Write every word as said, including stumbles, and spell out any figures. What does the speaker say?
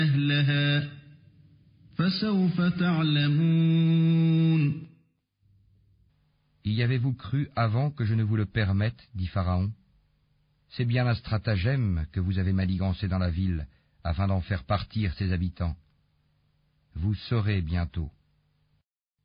أهلها فسوف تعلمون. Y avez-vous cru avant que je ne vous le permette, dit Pharaon? C'est bien un stratagème que vous avez manigancé dans la ville, afin d'en faire partir ses habitants. Vous saurez bientôt.